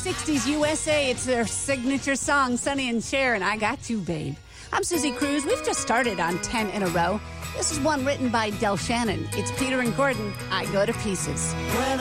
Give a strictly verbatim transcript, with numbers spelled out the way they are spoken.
sixties U S A. It's their signature song, Sonny and Cher, and I Got You, Babe. I'm Susie Cruz. We've just started on ten in a row. This is one written by Del Shannon. It's Peter and Gordon, I Go to Pieces. When